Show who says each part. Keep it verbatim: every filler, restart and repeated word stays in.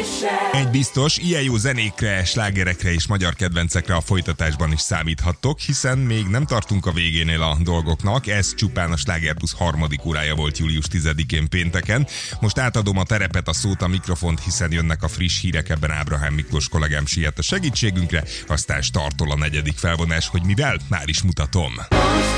Speaker 1: Egy biztos, ilyen jó zenékre, slágerekre és magyar kedvencekre a folytatásban is számíthattok, hiszen még nem tartunk a végénél a dolgoknak, ez csupán a Sláger Plusz harmadik órája volt július tizedikén pénteken. Most átadom a terepet, a szót, a mikrofont, hiszen jönnek a friss hírek, ebben Ábrahám Miklós kollégám siet a segítségünkre, aztán startol a negyedik felvonás, hogy mivel, már is mutatom.